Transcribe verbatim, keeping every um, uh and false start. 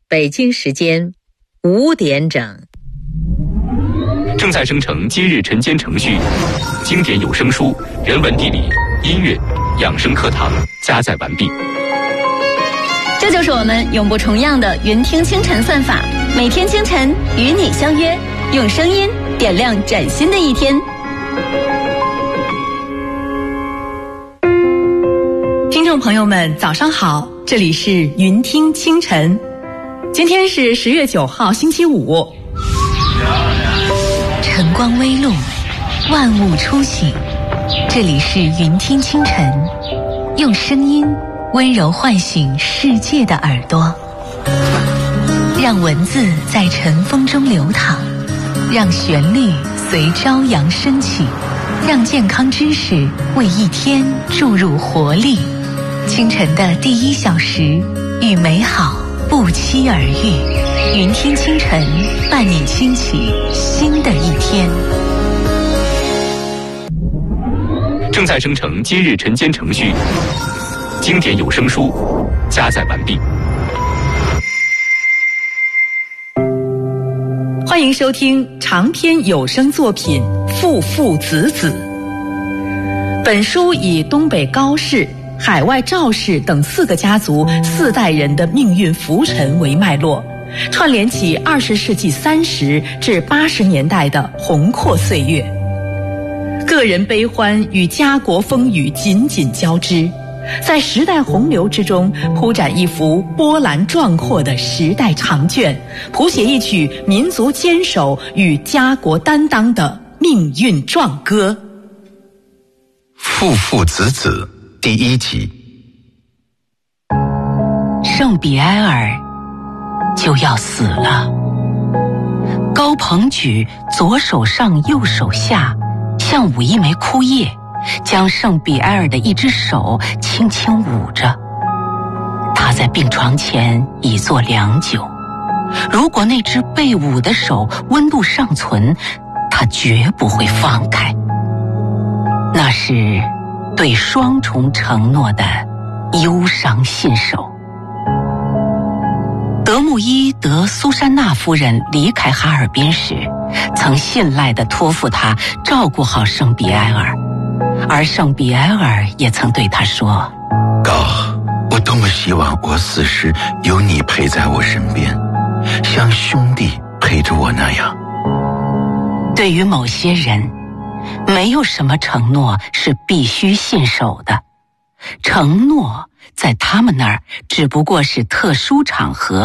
北京时间五点整。 正在生成今日晨间程序，经典有声书、人文地理、音乐、养生课堂加载完毕。 这就是我们永不重样的云听清晨算法，每天清晨与你相约，用声音点亮崭新的一天。听众朋友们，早上好，这里是云听清晨。今天是十月九号，星期五。 晨光微露，万物初醒，这里是云听清晨，用声音温柔唤醒世界的耳朵，让文字在晨风中流淌，让旋律随朝阳升起，让健康知识为一天注入活力。清晨的第一小时，与美好不期而遇，云听清晨伴你兴起新的一天。 正在生成今日晨间程序，经典有声书加载完毕。 欢迎收听长篇有声作品《父父子子》。本书以东北高氏、海外赵氏等四个家族四代人的命运浮沉为脉络，串联起二十世纪三十至八十年代的宏阔岁月，个人悲欢与家国风雨紧紧交织，在时代洪流之中铺展一幅波澜壮阔的时代长卷，谱写一曲民族坚守与家国担当的命运壮歌。 父父子子第一集。 圣比埃尔就要死了，高鹏举左手上右手下，像舞一枚枯叶，将圣比埃尔的一只手轻轻捂着。他在病床前已坐良久，如果那只被捂的手温度尚存，他绝不会放开。那是对双重承诺的忧伤信守。德穆伊德苏珊娜夫人离开哈尔滨时，曾信赖地托付他照顾好圣比埃尔，而圣比埃尔也曾对他说： 高，我多么希望我死时有你陪在我身边，像兄弟陪着我那样。 对于某些人，没有什么承诺是必须信守的，承诺在他们那儿只不过是特殊场合